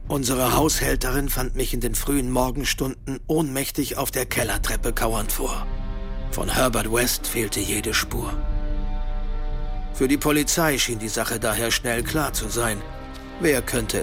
Unsere Haushälterin fand mich in den frühen Morgenstunden ohnmächtig auf der Kellertreppe kauernd vor. Von Herbert West fehlte jede Spur. Für die Polizei schien die Sache daher schnell klar zu sein. Wer könnte